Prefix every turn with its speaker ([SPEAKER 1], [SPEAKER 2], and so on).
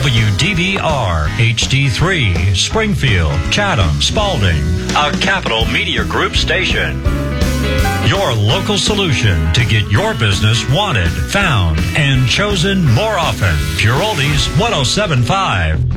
[SPEAKER 1] WDVR HD3, Springfield, Chatham, Spalding, a Capital Media Group station. Your local solution to get your business wanted, found, and chosen more often. Pure Oldies 107.5.